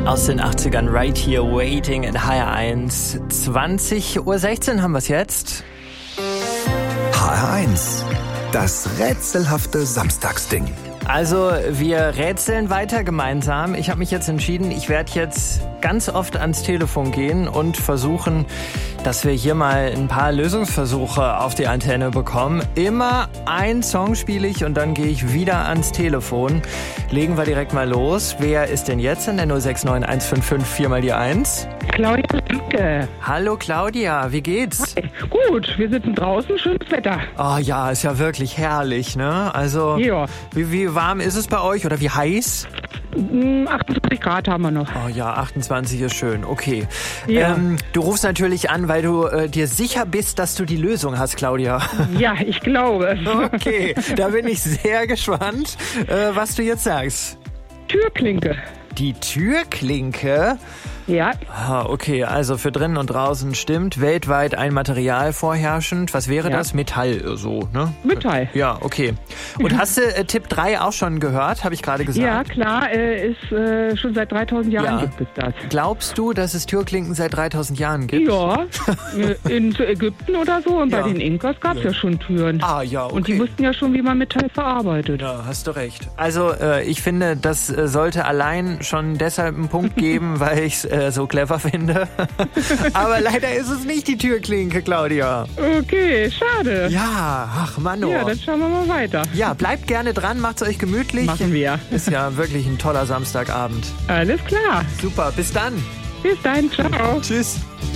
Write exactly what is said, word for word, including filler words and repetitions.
Aus den achtzigern, Right Here, Waiting in H R eins. zwanzig Uhr sechzehn haben wir es jetzt. H R eins, das rätselhafte Samstagsding. Also wir rätseln weiter gemeinsam. Ich habe mich jetzt entschieden, ich werde jetzt ganz oft ans Telefon gehen und versuchen, dass wir hier mal ein paar Lösungsversuche auf die Antenne bekommen. Immer ein Song spiele ich und dann gehe ich wieder ans Telefon. Legen wir direkt mal los. Wer ist denn jetzt in der null sechs neun eins fünf fünf vier mal die eins? Claudia Lemke. Hallo Claudia, wie geht's? Hi. Gut, wir sitzen draußen, schönes Wetter. Oh ja, ist ja wirklich herrlich, ne? Also, ja. wie, wie warm ist es bei euch oder wie heiß? achtundzwanzig Grad haben wir noch. Oh ja, achtundzwanzig ist schön, okay. Ja. Ähm, du rufst natürlich an, weil du äh, dir sicher bist, dass du die Lösung hast, Claudia. Ja, ich glaube. Okay, da bin ich sehr gespannt, äh, was du jetzt sagst. Türklinke. Die Türklinke? Ja. Ah, okay, also für drinnen und draußen stimmt. Weltweit ein Material vorherrschend. Was wäre Ja. das? Metall, so, ne? Metall. Ja, okay. Und hast du äh, Tipp drei auch schon gehört, habe ich gerade gesagt? Ja, klar, äh, ist äh, schon seit dreitausend Jahren Ja. gibt es das. Glaubst du, dass es Türklinken seit dreitausend Jahren gibt? Ja, äh, in zu Ägypten oder so und Ja. bei den Inkas gab es ja. ja schon Türen. Ah, ja, okay. Und die wussten ja schon, wie man Metall verarbeitet. Ja, hast du recht. Also äh, ich finde, das äh, sollte allein schon deshalb einen Punkt geben, weil ich es äh, so clever finde. Aber leider ist es nicht die Türklinke, Claudia. Okay, schade. Ja, ach Mann. Oh. Ja, dann schauen wir mal weiter. Ja, bleibt gerne dran, macht's euch gemütlich. Machen wir. Ist ja wirklich ein toller Samstagabend. Alles klar. Super, bis dann. Bis dann, ciao. Tschüss.